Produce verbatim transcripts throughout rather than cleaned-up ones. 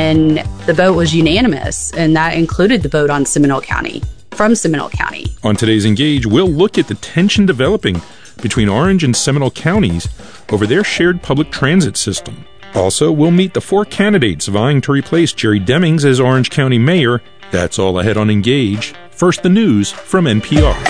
and the vote was unanimous, and that included the vote on Seminole County, from Seminole County. On today's Engage, we'll look at the tension developing between Orange and Seminole counties over their shared public transit system. Also, we'll meet the four candidates vying to replace Jerry Demings as Orange County Mayor. That's all ahead on Engage. First, the news from N P R.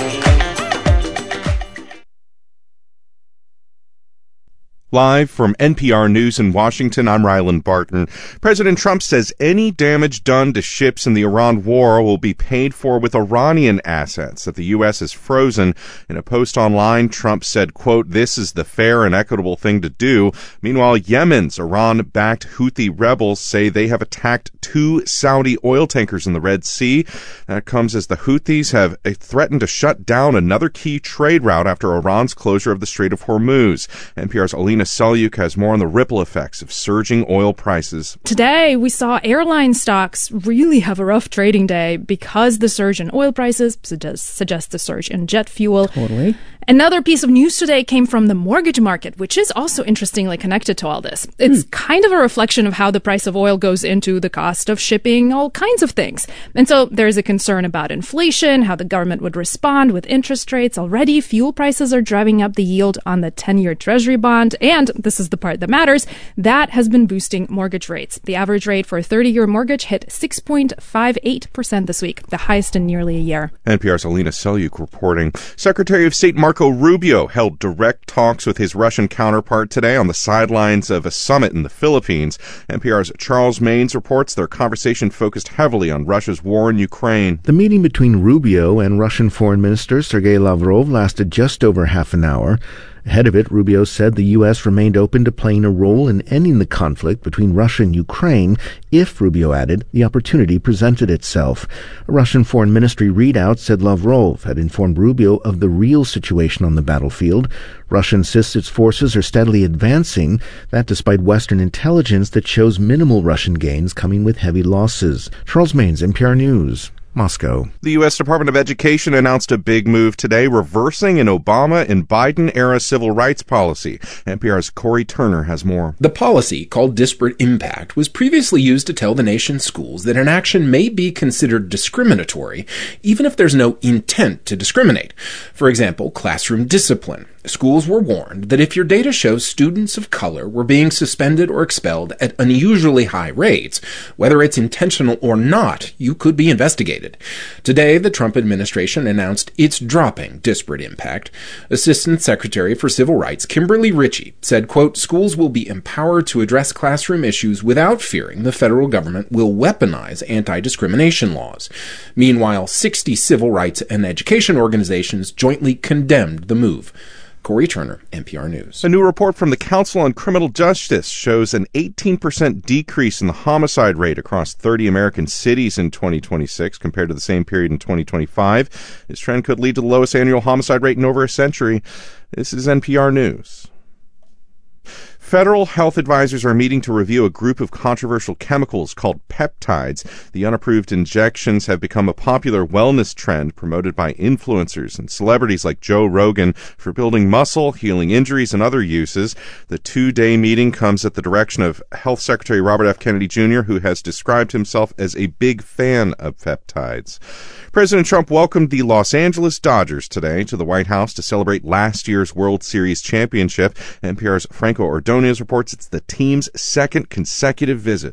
Live from N P R News in Washington, I'm Ryland Barton. President Trump says any damage done to ships in the Iran war will be paid for with Iranian assets that the U S has frozen. In a post online, Trump said, quote, "This is the fair and equitable thing to do." Meanwhile, Yemen's Iran-backed Houthi rebels say they have attacked two Saudi oil tankers in the Red Sea. That comes as the Houthis have threatened to shut down another key trade route after Iran's closure of the Strait of Hormuz. N P R's Alina Selyuk has more on the ripple effects of surging oil prices. Today, we saw airline stocks really have a rough trading day because the surge in oil prices suggests, suggests a surge in jet fuel. Totally. Another piece of news today came from the mortgage market, which is also interestingly connected to all this. It's hmm. kind of a reflection of how the price of oil goes into the cost of shipping all kinds of things. And so there's a concern about inflation, how the government would respond with interest rates. Already, fuel prices are driving up the yield on the ten-year Treasury bond. And this is the part that matters, that has been boosting mortgage rates. The average rate for a thirty-year mortgage hit six point five eight percent this week, the highest in nearly a year. N P R's Alina Selyuk reporting. Secretary of State Marco Rubio held direct talks with his Russian counterpart today on the sidelines of a summit in the Philippines. N P R's Charles Maynes reports their conversation focused heavily on Russia's war in Ukraine. The meeting between Rubio and Russian Foreign Minister Sergei Lavrov lasted just over half an hour. Ahead of it, Rubio said the U S remained open to playing a role in ending the conflict between Russia and Ukraine if, Rubio added, the opportunity presented itself. A Russian Foreign Ministry readout said Lavrov had informed Rubio of the real situation on the battlefield. Russia insists its forces are steadily advancing, that despite Western intelligence that shows minimal Russian gains coming with heavy losses. Charles Maynes, N P R News. Moscow. The U S Department of Education announced a big move today, reversing an Obama and Biden-era civil rights policy. N P R's Corey Turner has more. The policy, called Disparate Impact, was previously used to tell the nation's schools that an action may be considered discriminatory, even if there's no intent to discriminate. For example, classroom discipline. Schools were warned that if your data shows students of color were being suspended or expelled at unusually high rates, whether it's intentional or not, you could be investigated. Today, the Trump administration announced it's dropping Disparate Impact. Assistant Secretary for Civil Rights Kimberly Ritchie said, quote, "Schools will be empowered to address classroom issues without fearing the federal government will weaponize anti-discrimination laws." Meanwhile, sixty civil rights and education organizations jointly condemned the move. Corey Turner, N P R News. A new report from the Council on Criminal Justice shows an eighteen percent decrease in the homicide rate across thirty American cities in twenty twenty-six compared to the same period in twenty twenty-five. This trend could lead to the lowest annual homicide rate in over a century. This is N P R News. Federal health advisors are meeting to review a group of controversial chemicals called peptides. The unapproved injections have become a popular wellness trend promoted by influencers and celebrities like Joe Rogan for building muscle, healing injuries, and other uses. The two-day meeting comes at the direction of Health Secretary Robert F. Kennedy Junior, who has described himself as a big fan of peptides. President Trump welcomed the Los Angeles Dodgers today to the White House to celebrate last year's World Series championship. N P R's Franco Ordonez reports it's the team's second consecutive visit.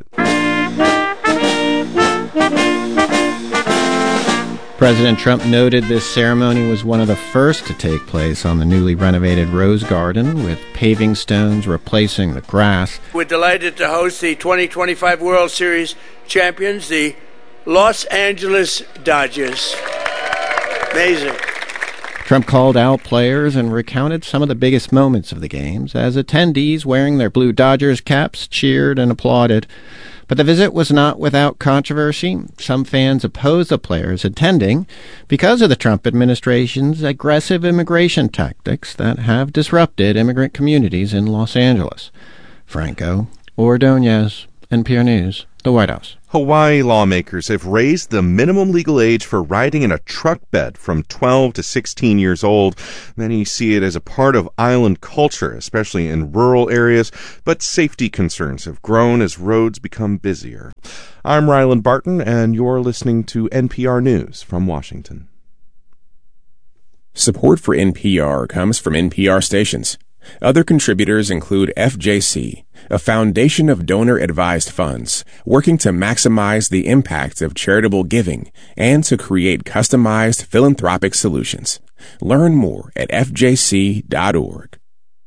President Trump noted this ceremony was one of the first to take place on the newly renovated Rose Garden, with paving stones replacing the grass. We're delighted to host the twenty twenty-five World Series champions, the Los Angeles Dodgers. Amazing. Trump called out players and recounted some of the biggest moments of the games as attendees wearing their blue Dodgers caps cheered and applauded. But the visit was not without controversy. Some fans opposed the players attending because of the Trump administration's aggressive immigration tactics that have disrupted immigrant communities in Los Angeles. Franco Ordonez, N P R News, the White House. Hawaii lawmakers have raised the minimum legal age for riding in a truck bed from twelve to sixteen years old. Many see it as a part of island culture, especially in rural areas, but safety concerns have grown as roads become busier. I'm Ryland Barton, and you're listening to N P R News from Washington. Support for N P R comes from N P R stations. Other contributors include F J C, a foundation of donor-advised funds working to maximize the impact of charitable giving and to create customized philanthropic solutions. Learn more at f j c dot org.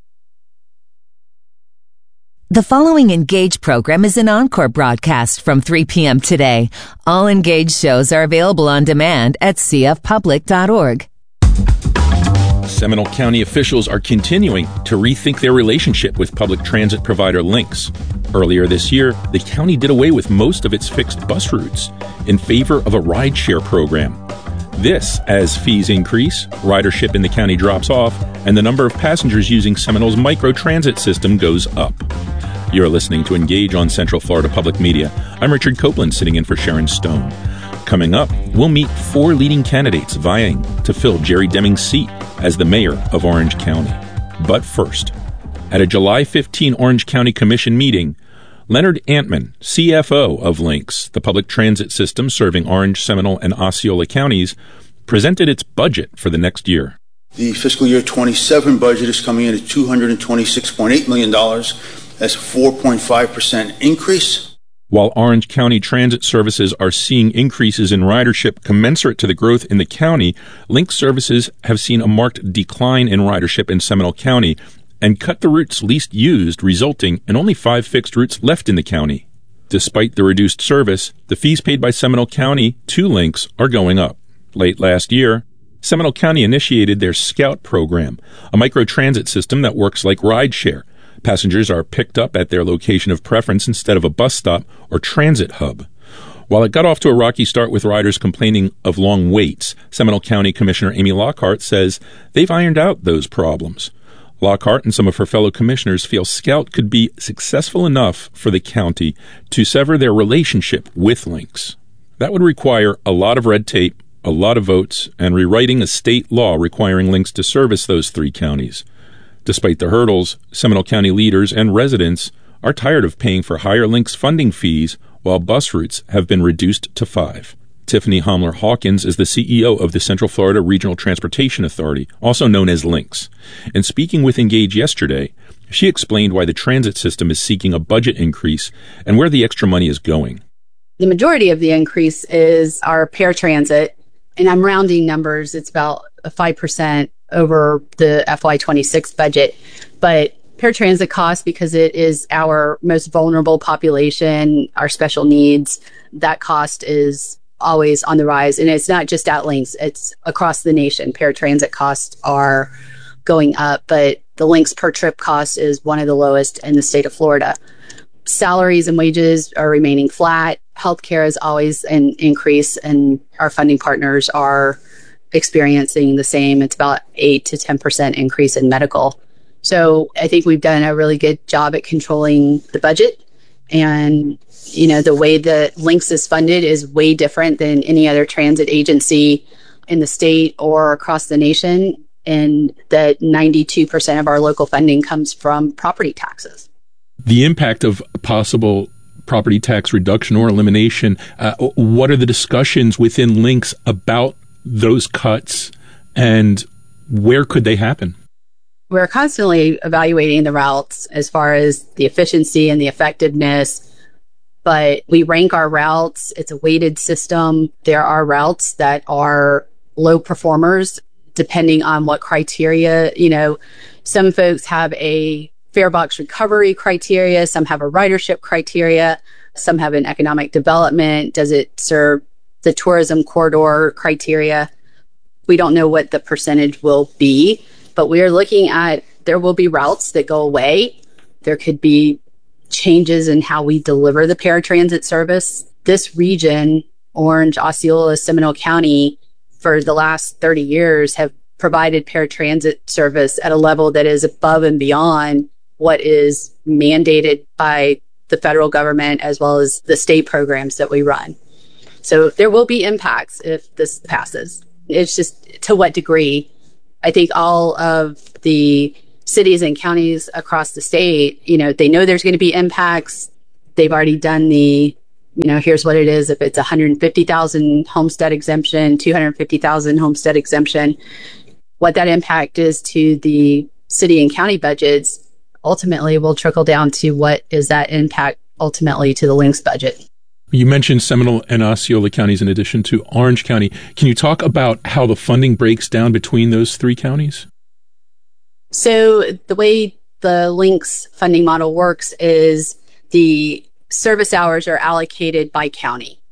The following Engage program is an encore broadcast from three p.m. today. All Engage shows are available on demand at c f public dot org. Seminole County officials are continuing to rethink their relationship with public transit provider Lynx. Earlier this year, the county did away with most of its fixed bus routes in favor of a rideshare program. This, as fees increase, ridership in the county drops off, and the number of passengers using Seminole's microtransit system goes up. You're listening to Engage on Central Florida Public Media. I'm Richard Copeland, sitting in for Sharon Stone. Coming up, we'll meet four leading candidates vying to fill Jerry Demings' seat as the mayor of Orange County. But first, at a July fifteenth Orange County Commission meeting, Leonard Antman, C F O of Lynx, the public transit system serving Orange, Seminole, and Osceola counties, presented its budget for the next year. The fiscal year twenty-seven budget is coming in at two hundred twenty-six point eight million dollars. That's a four point five percent increase. While Orange County transit services are seeing increases in ridership commensurate to the growth in the county, Lynx services have seen a marked decline in ridership in Seminole County and cut the routes least used, resulting in only five fixed routes left in the county. Despite the reduced service, the fees paid by Seminole County to Lynx are going up. Late last year, Seminole County initiated their Scout program, a microtransit system that works like rideshare. Passengers are picked up at their location of preference instead of a bus stop or transit hub. While it got off to a rocky start with riders complaining of long waits, Seminole County Commissioner Amy Lockhart says they've ironed out those problems. Lockhart and some of her fellow commissioners feel Scout could be successful enough for the county to sever their relationship with Lynx. That would require a lot of red tape, a lot of votes, and rewriting a state law requiring Lynx to service those three counties. Despite the hurdles, Seminole County leaders and residents are tired of paying for higher Lynx funding fees while bus routes have been reduced to five. Tiffany Homler-Hawkins is the C E O of the Central Florida Regional Transportation Authority, also known as Lynx. And speaking with Engage yesterday, she explained why the transit system is seeking a budget increase and where the extra money is going. The majority of the increase is our paratransit, and I'm rounding numbers. It's about a five percent over the F Y twenty-six budget. But paratransit costs, because it is our most vulnerable population, our special needs, that cost is always on the rise. And it's not just at Lynx, it's across the nation. Paratransit costs are going up, but the Lynx per trip cost is one of the lowest in the state of Florida. Salaries and wages are remaining flat. Healthcare is always an increase, and our funding partners are experiencing the same. It's about eight to ten percent increase in medical. So I think we've done a really good job at controlling the budget. And, you know, the way that Lynx is funded is way different than any other transit agency in the state or across the nation. And that ninety-two percent of our local funding comes from property taxes. The impact of possible property tax reduction or elimination, uh, what are the discussions within Lynx about those cuts, and where could they happen? We're constantly evaluating the routes as far as the efficiency and the effectiveness, but we rank our routes. It's a weighted system. There are routes that are low performers depending on what criteria. You know, some folks have a fare box recovery criteria, some have a ridership criteria, some have an economic development. Does it serve the tourism corridor criteria? We don't know what the percentage will be, but we are looking at, there will be routes that go away. There could be changes in how we deliver the paratransit service. This region, Orange, Osceola, Seminole County, for the last thirty years have provided paratransit service at a level that is above and beyond what is mandated by the federal government as well as the state programs that we run. So there will be impacts if this passes. It's just to what degree. I think all of the cities and counties across the state, you know, they know there's going to be impacts. They've already done the you know, here's what it is. If it's one hundred fifty thousand homestead exemption, two hundred fifty thousand homestead exemption, what that impact is to the city and county budgets ultimately will trickle down to what is that impact ultimately to the Lynx budget. You mentioned Seminole and Osceola counties in addition to Orange County. Can you talk about how the funding breaks down between those three counties? So the way the Lynx funding model works is the service hours are allocated by county.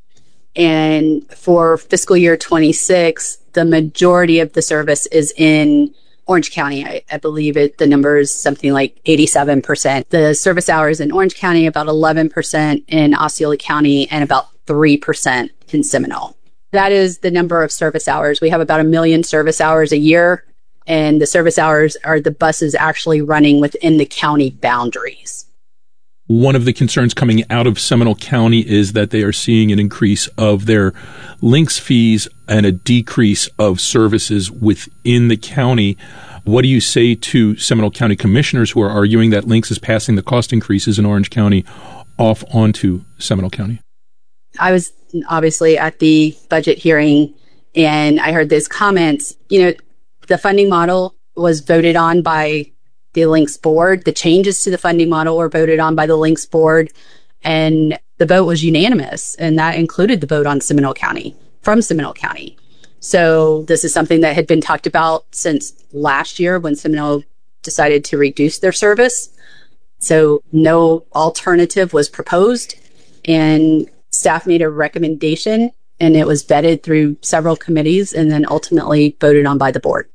And for fiscal year twenty-six, the majority of the service is in Orange County. I, I believe it, the number is something like eighty-seven percent. The service hours in Orange County, about eleven percent in Osceola County, and about three percent in Seminole. That is the number of service hours. We have about a million service hours a year, and the service hours are the buses actually running within the county boundaries. One of the concerns coming out of Seminole County is that they are seeing an increase of their Lynx fees and a decrease of services within the county. What do you say to Seminole County commissioners who are arguing that Lynx is passing the cost increases in Orange County off onto Seminole County? I was obviously at the budget hearing and I heard those comments. You know, the funding model was voted on by the Lynx board. The changes to the funding model were voted on by the Lynx board, and the vote was unanimous, and that included the vote on Seminole County, from Seminole County. So this is something that had been talked about since last year when Seminole decided to reduce their service. So no alternative was proposed, and staff made a recommendation, and it was vetted through several committees and then ultimately voted on by the board.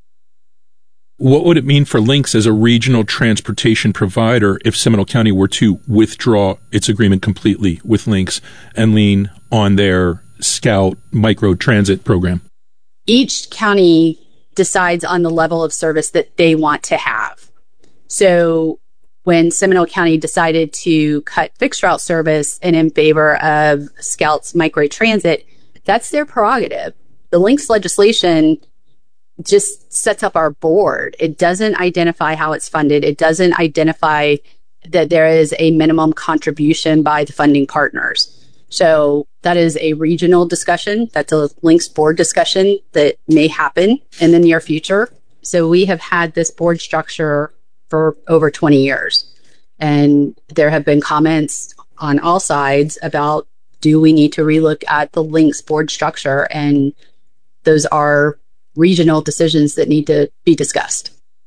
What would it mean for Lynx as a regional transportation provider if Seminole County were to withdraw its agreement completely with Lynx and lean on their Scout micro transit program? Each county decides on the level of service that they want to have. So when Seminole County decided to cut fixed route service and in favor of Scout's micro transit, that's their prerogative. The Lynx legislation just sets up our board. It doesn't identify how it's funded. It doesn't identify that there is a minimum contribution by the funding partners. So that is a regional discussion. That's a Lynx board discussion that may happen in the near future. So we have had this board structure for over twenty years. And there have been comments on all sides about, do we need to relook at the Lynx board structure? And those are regional decisions that need to be discussed.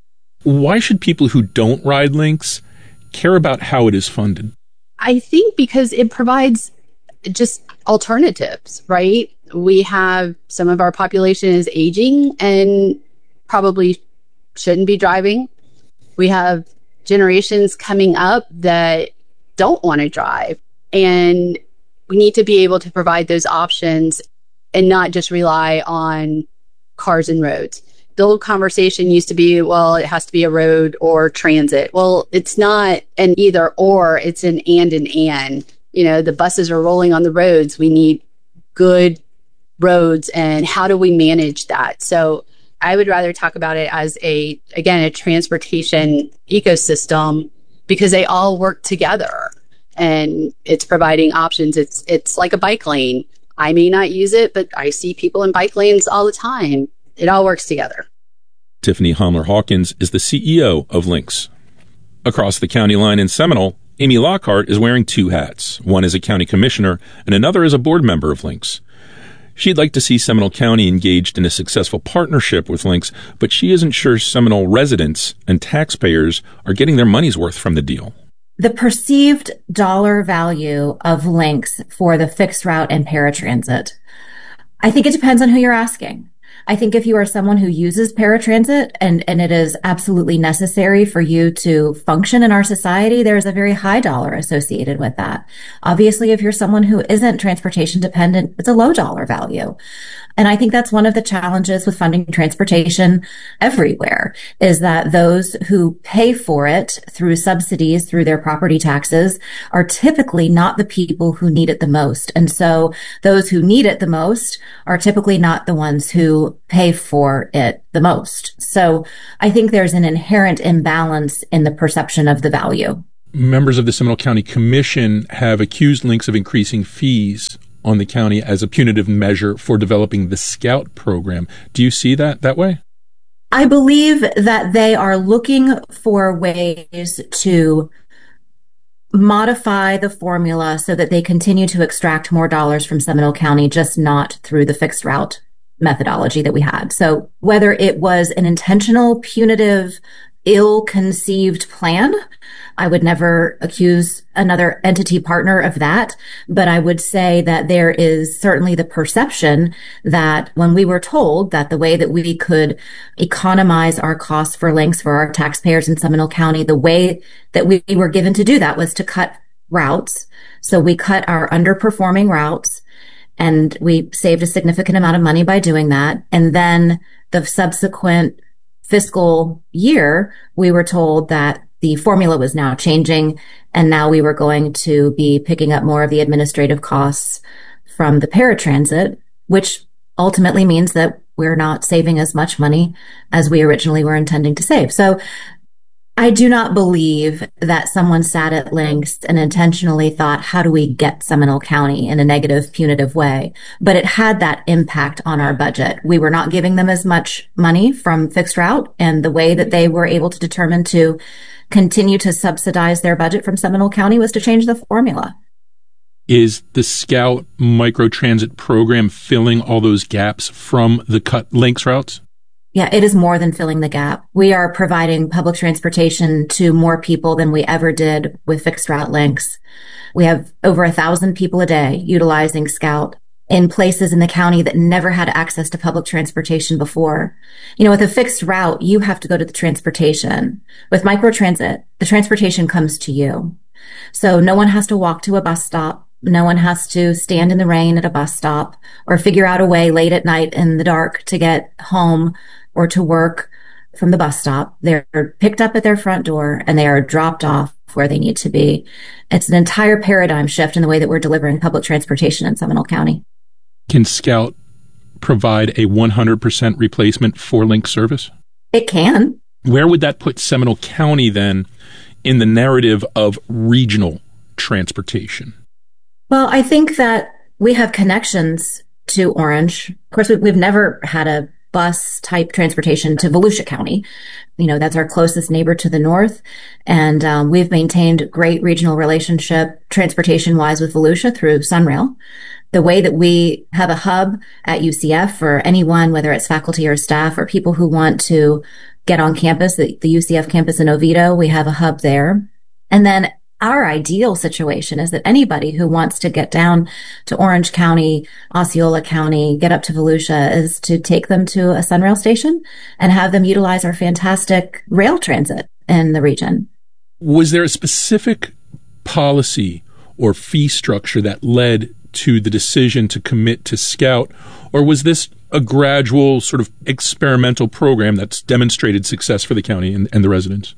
Why should people who don't ride Lynx care about how it is funded? I think because it provides just alternatives, right? We have some of our population is aging and probably shouldn't be driving. We have generations coming up that don't want to drive, and we need to be able to provide those options and not just rely on cars and roads. The old conversation used to be, well, it has to be a road or transit. Well, it's not an either or, it's an and and and. You know, the buses are rolling on the roads. We need good roads, and how do we manage that? So I would rather talk about it as a, again, a transportation ecosystem, because they all work together and it's providing options. It's, it's like a bike lane. I may not use it, but I see people in bike lanes all the time. It all works together. Tiffany Homler-Hawkins is the C E O of Lynx. Across the county line in Seminole, Amy Lockhart is wearing two hats. One as a county commissioner and another as a board member of Lynx. She'd like to see Seminole County engaged in a successful partnership with Lynx, but she isn't sure Seminole residents and taxpayers are getting their money's worth from the deal. The perceived dollar value of Lynx for the fixed route and paratransit, I think it depends on who you're asking. I think if you are someone who uses paratransit and, and it is absolutely necessary for you to function in our society, there is a very high dollar associated with that. Obviously, if you're someone who isn't transportation dependent, it's a low dollar value. And I think that's one of the challenges with funding transportation everywhere, is that those who pay for it through subsidies, through their property taxes, are typically not the people who need it the most. And so those who need it the most are typically not the ones who pay for it the most. So I think there's an inherent imbalance in the perception of the value. members of the Seminole County Commission have accused Lynx of increasing fees on the county as a punitive measure for developing the Scout program. Do you see that that way? I believe that they are looking for ways to modify the formula so that they continue to extract more dollars from Seminole County, just not through the fixed route methodology that we had. So whether it was an intentional, punitive, ill-conceived plan, I would never accuse another entity partner of that, but I would say that there is certainly the perception that when we were told that the way that we could economize our costs for Lynx for our taxpayers in Seminole County, the way that we were given to do that was to cut routes. So we cut our underperforming routes, and we saved a significant amount of money by doing that. And then the subsequent fiscal year, we were told that the formula was now changing, and now we were going to be picking up more of the administrative costs from the paratransit, which ultimately means that we're not saving as much money as we originally were intending to save. So I do not believe that someone sat at Lynx and intentionally thought, how do we get Seminole County in a negative, punitive way? But it had that impact on our budget. We were not giving them as much money from fixed route, and the way that they were able to determine to continue to subsidize their budget from Seminole County was to change the formula. Is the Scout microtransit program filling all those gaps from the cut Lynx routes? Yeah, it is more than filling the gap. We are providing public transportation to more people than we ever did with fixed route Lynx. We have over a thousand people a day utilizing Scout in places in the county that never had access to public transportation before. You know, with a fixed route, you have to go to the transportation. With microtransit, the transportation comes to you. So no one has to walk to a bus stop. No one has to stand in the rain at a bus stop or figure out a way late at night in the dark to get home or to work from the bus stop. They're picked up at their front door and they are dropped off where they need to be. It's an entire paradigm shift in the way that we're delivering public transportation in Seminole County. Can Scout provide a one hundred percent replacement for Lynx service? It can. Where would that put Seminole County then in the narrative of regional transportation? Well, I think that we have connections to Orange. Of course, we've never had a bus type transportation to Volusia County. You know, that's our closest neighbor to the north. And um, we've maintained great regional relationship transportation wise with Volusia through Sunrail. The way that we have a hub at U C F for anyone, whether it's faculty or staff or people who want to get on campus, the, the U C F campus in Oviedo, we have a hub there. And then our ideal situation is that anybody who wants to get down to Orange County, Osceola County, get up to Volusia is to take them to a Sunrail station and have them utilize our fantastic rail transit in the region. Was there a specific policy or fee structure that led to the decision to commit to Scout, or was this a gradual sort of experimental program that's demonstrated success for the county and, and the residents?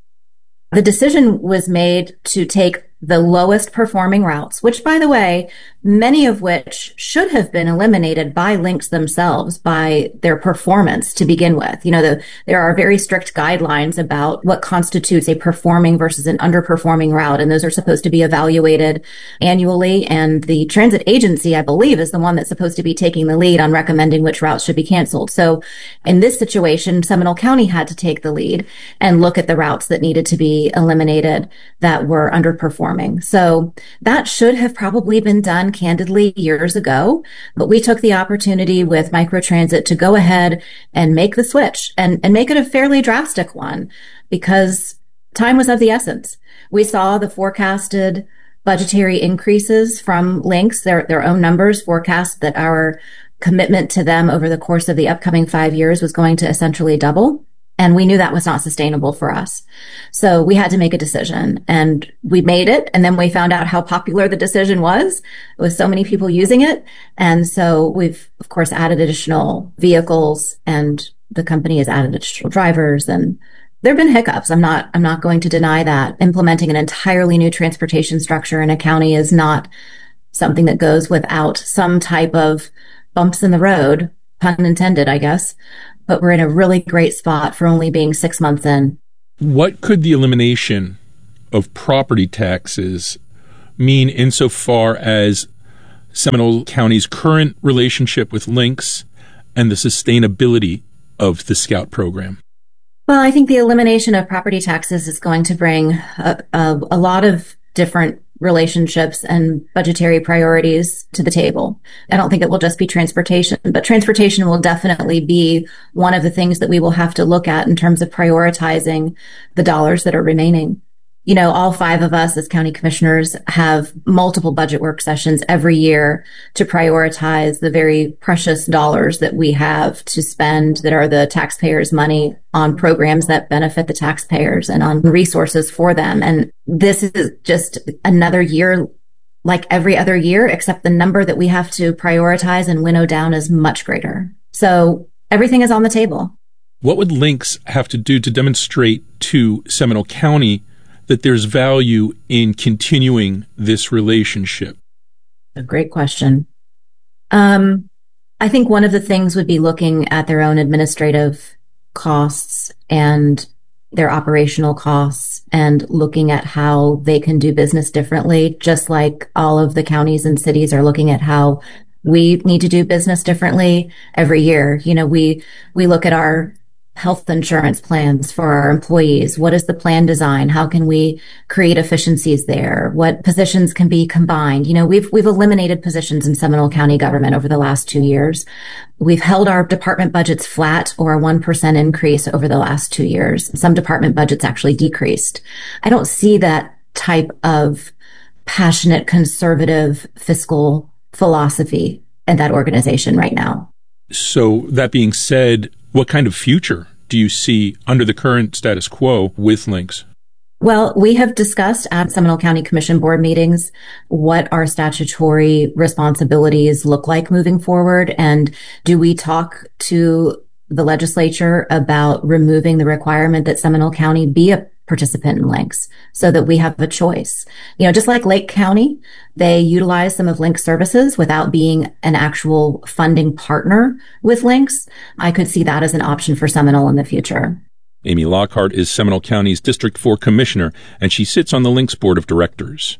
The decision was made to take the lowest performing routes, which, by the way, many of which should have been eliminated by Lynx themselves by their performance to begin with. You know, the, there are very strict guidelines about what constitutes a performing versus an underperforming route, and those are supposed to be evaluated annually. And the transit agency, I believe, is the one that's supposed to be taking the lead on recommending which routes should be canceled. So in this situation, Seminole County had to take the lead and look at the routes that needed to be eliminated that were underperforming. So that should have probably been done candidly years ago, but we took the opportunity with microtransit to go ahead and make the switch and, and make it a fairly drastic one because time was of the essence. We saw the forecasted budgetary increases from Lynx, their, their own numbers forecast that our commitment to them over the course of the upcoming five years was going to essentially double. And we knew that was not sustainable for us. So we had to make a decision and we made it. And then we found out how popular the decision was with so many people using it. And so we've, of course, added additional vehicles and the company has added additional drivers. And there have been hiccups. I'm not, I'm not going to deny that. Implementing an entirely new transportation structure in a county is not something that goes without some type of bumps in the road, pun intended, I guess. But we're in a really great spot for only being six months in. What could the elimination of property taxes mean insofar as Seminole County's current relationship with Lynx and the sustainability of the Scout program? Well, I think the elimination of property taxes is going to bring a, a, a lot of different relationships and budgetary priorities to the table. I don't think it will just be transportation, but transportation will definitely be one of the things that we will have to look at in terms of prioritizing the dollars that are remaining. You know, all five of us as county commissioners have multiple budget work sessions every year to prioritize the very precious dollars that we have to spend that are the taxpayers' money on programs that benefit the taxpayers and on resources for them. And this is just another year like every other year, except the number that we have to prioritize and winnow down is much greater. So everything is on the table. What would Lynx have to do to demonstrate to Seminole County that there's value in continuing this relationship? A great question. Um, I think one of the things would be looking at their own administrative costs and their operational costs and looking at how they can do business differently, just like all of the counties and cities are looking at how we need to do business differently every year. You know, we, we look at our health insurance plans for our employees. What is the plan design? How can we create efficiencies there? What positions can be combined? You know, we've, we've eliminated positions in Seminole County government over the last two years. We've held our department budgets flat or a one percent increase over the last two years. Some department budgets actually decreased. I don't see that type of passionate conservative fiscal philosophy in that organization right now. So that being said, what kind of future do you see under the current status quo with Lynx? Well, we have discussed at Seminole County Commission board meetings what our statutory responsibilities look like moving forward. And do we talk to the legislature about removing the requirement that Seminole County be a participant in Lynx so that we have a choice? You know, just like Lake County, they utilize some of Lynx services without being an actual funding partner with Lynx. I could see that as an option for Seminole in the future. Amy Lockhart is Seminole County's District four Commissioner, and she sits on the Lynx Board of Directors.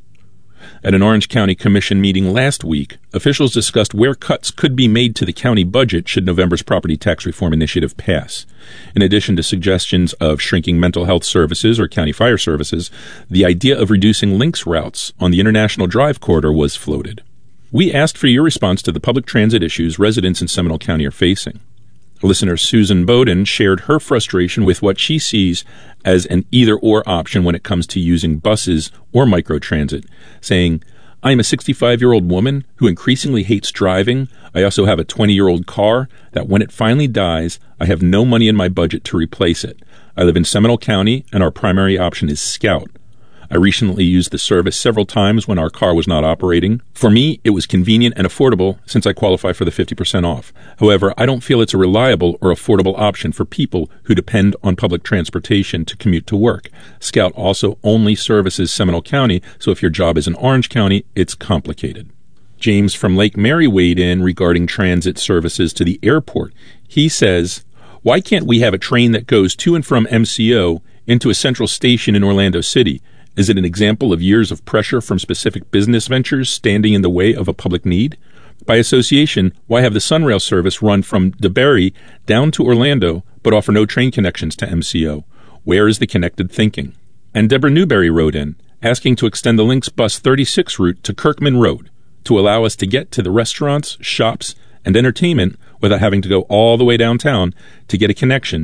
At an Orange County Commission meeting last week, officials discussed where cuts could be made to the county budget should November's property tax reform initiative pass. In addition to suggestions of shrinking mental health services or county fire services, the idea of reducing Lynx routes on the International Drive corridor was floated. We asked for your response to the public transit issues residents in Seminole County are facing. Listener Susan Bowden shared her frustration with what she sees as an either-or option when it comes to using buses or microtransit, saying, "I am a sixty-five-year-old woman who increasingly hates driving. I also have a twenty-year-old car that when it finally dies, I have no money in my budget to replace it. I live in Seminole County, and our primary option is Scout. I recently used the service several times when our car was not operating. For me, it was convenient and affordable since I qualify for the fifty percent off. However, I don't feel it's a reliable or affordable option for people who depend on public transportation to commute to work. Scout also only services Seminole County, so if your job is in Orange County, it's complicated." James from Lake Mary weighed in regarding transit services to the airport. He says, "Why can't we have a train that goes to and from M C O into a central station in Orlando City? Is it an example of years of pressure from specific business ventures standing in the way of a public need? By association, why have the Sunrail service run from DeBerry down to Orlando but offer no train connections to M C O? Where is the connected thinking?" And Deborah Newberry wrote in, asking to extend the Lynx Bus thirty-six route to Kirkman Road to allow us to get to the restaurants, shops, and entertainment without having to go all the way downtown to get a connection